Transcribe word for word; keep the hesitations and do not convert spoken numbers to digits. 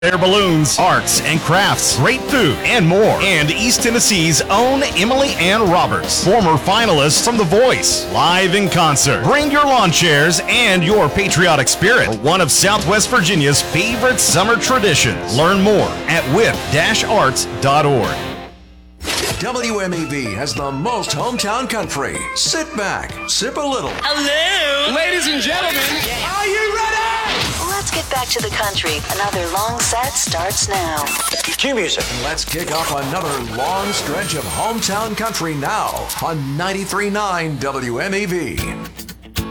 Air balloons, arts and crafts, great food, and more. And East Tennessee's own Emily Ann Roberts, former finalist from The Voice, live in concert. Bring your lawn chairs and your patriotic spirit for one of Southwest Virginia's favorite summer traditions. Learn more at whip dash arts dot org. W M E V has the most hometown country. Sit back, sip a little. Hello, ladies and gentlemen. Are you ready? Let's get back to the country. Another long set starts now. Cue music. And let's kick off another long stretch of hometown country now on ninety-three point nine W M E V.